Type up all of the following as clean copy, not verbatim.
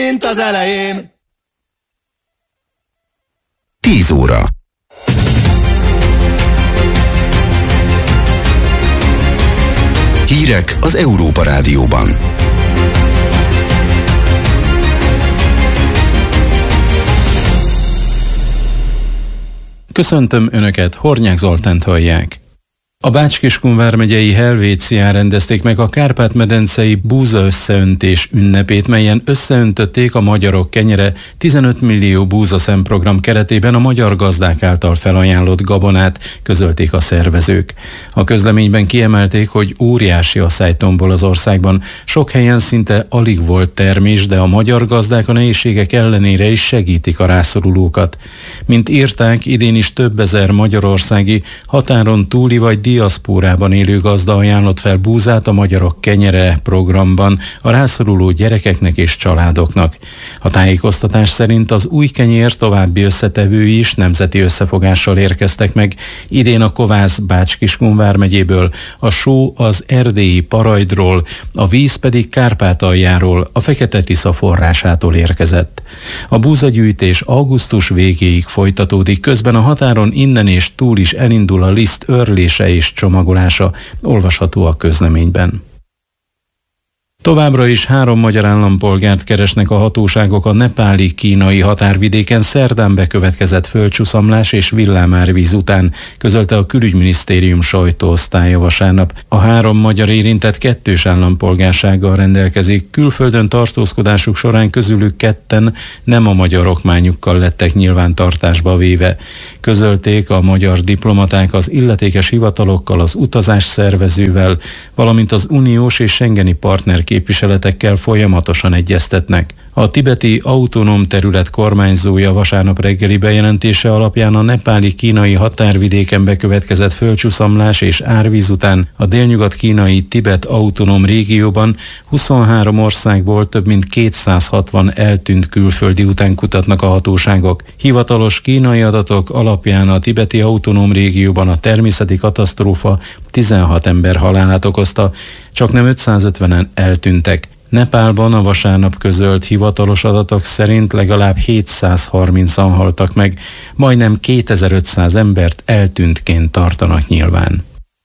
mint az elején. 10 óra. Hírek az Európa Rádióban. Köszöntöm Önöket, Hornyák Zoltánt hallják. A Bács-Kiskun vármegyei Helvécián rendezték meg a Kárpát-medencei búza összeöntés ünnepét, melyen összeöntötték a Magyarok kenyere 15 millió búzaszem program keretében a magyar gazdák által felajánlott gabonát, közölték a szervezők. A közleményben kiemelték, hogy óriási asszálytombol az országban, sok helyen szinte alig volt termés, de a magyar gazdák a nehézségek ellenére is segítik a rászorulókat. Mint írták, idén is több ezer magyarországi, határon túli vagy diaszpórában élő gazda ajánlott fel búzát a Magyarok kenyere programban a rászoruló gyerekeknek és családoknak. A tájékoztatás szerint az új kenyér további összetevői is nemzeti összefogással érkeztek meg. Idén a kovász Bács-Kiskun vármegyéből, a só az erdélyi Parajdról, a víz pedig Kárpátaljáról, a Fekete-Tisza forrásától érkezett. A búzagyűjtés augusztus végéig folytatódik, közben a határon innen és túl is elindul a liszt őrlése és csomagolása, olvasható a közleményben. Továbbra is 3 magyar állampolgárt keresnek a hatóságok a nepáli-kínai határvidéken szerdán bekövetkezett földcsúszamlás és villámárvíz után, közölte a Külügyminisztérium sajtóosztálya vasárnap. A 3 magyar érintett 2-s állampolgársággal rendelkezik, külföldön tartózkodásuk során közülük 2 nem a magyar okmányukkal lettek nyilvántartásba véve. Közölték a magyar diplomaták az illetékes hivatalokkal, az utazás szervezővel, valamint az uniós és schengeni partner képviseletekkel folyamatosan egyeztetnek. A tibeti autonóm terület kormányzója vasárnap reggeli bejelentése alapján a nepáli-kínai határvidéken bekövetkezett földcsúszamlás és árvíz után a délnyugat-kínai Tibet autonóm régióban 23 országból több mint 260 eltűnt külföldi után kutatnak a hatóságok. Hivatalos kínai adatok alapján a tibeti autonóm régióban a természeti katasztrófa 16 ember halálát okozta, csaknem 550-en eltűntek. Nepálban a vasárnap közölt hivatalos adatok szerint legalább 730-an haltak meg, majdnem 2500 embert eltűntként tartanak nyilván.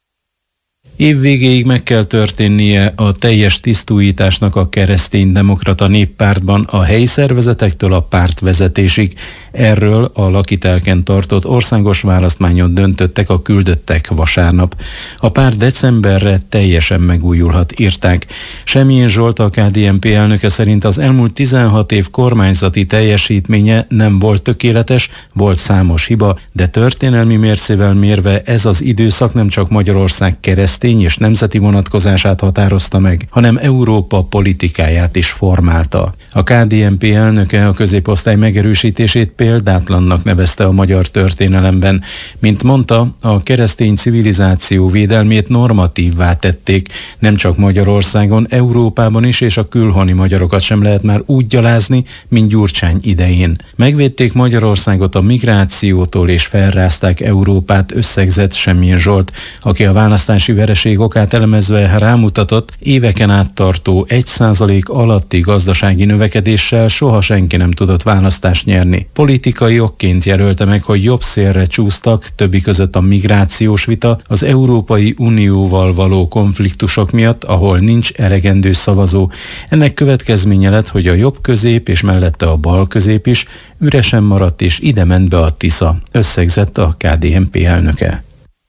Év végéig meg kell történnie a teljes tisztújításnak a Kereszténydemokrata Néppártban a helyi szervezetektől a pártvezetésig. Erről a Lakitelken tartott országos választmányon döntöttek a küldöttek vasárnap. A párt decemberre teljesen megújulhat, írták. Semjén Zsolt, a KDNP elnöke szerint az elmúlt 16 év kormányzati teljesítménye nem volt tökéletes, volt számos hiba, de történelmi mércével mérve ez az időszak nem csak Magyarország keresztény és nemzeti vonatkozását határozta meg, hanem Európa politikáját is formálta. A KDNP elnöke a középosztály megerősítését példátlannak nevezte a magyar történelemben. Mint mondta, a keresztény civilizáció védelmét normatívvá tették, nem csak Magyarországon, Európában is, és a külhoni magyarokat sem lehet már úgy gyalázni, mint Gyurcsány idején. Megvédték Magyarországot a migrációtól és felrázták Európát, összegzett Semjén Zsolt, aki a választási vereség okát elemezve rámutatott, éveken át tartó 1% alatti gazdasági növekedéssel soha senki nem tudott választást nyerni. Politikai okként jelölte meg, hogy jobb szélre csúsztak, többi között a migrációs vita, az Európai Unióval való konfliktusok miatt, ahol nincs elegendő szavazó. Ennek következménye lett, hogy a jobb közép és mellette a bal közép is üresen maradt, és ide ment be a Tisza, összegzett a KDNP elnöke.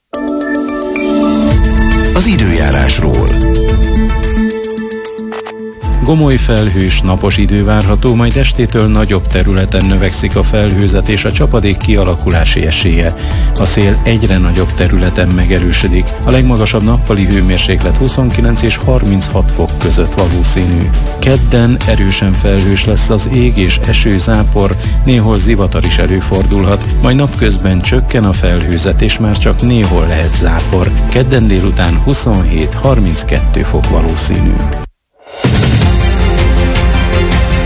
Az időjárásról. Gomoly felhős, napos idő várható, majd estétől nagyobb területen növekszik a felhőzet és a csapadék kialakulási esélye. A szél egyre nagyobb területen megerősödik. A legmagasabb nappali hőmérséklet 29 és 36 fok között valószínű. Kedden erősen felhős lesz az ég és esőzápor, néhol zivatar is előfordulhat, majd napközben csökken a felhőzet és már csak néhol lehet zápor. Kedden délután 27-32 fok valószínű.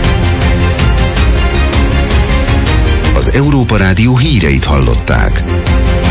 Az Európa Rádió híreit hallották.